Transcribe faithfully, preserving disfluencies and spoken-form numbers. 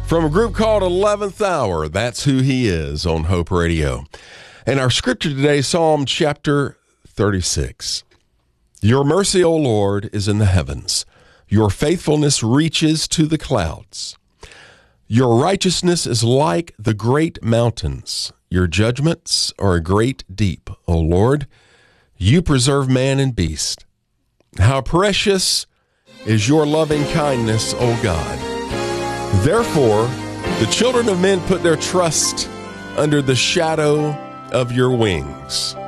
From a group called eleventh Hour, that's who he is on Hope Radio. And our scripture today, Psalm chapter thirty-six. Your mercy, O Lord, is in the heavens. Your faithfulness reaches to the clouds. Your righteousness is like the great mountains. Your judgments are a great deep, O Lord. You preserve man and beast. How precious is your loving kindness, O God. Therefore, the children of men put their trust under the shadow of your wings.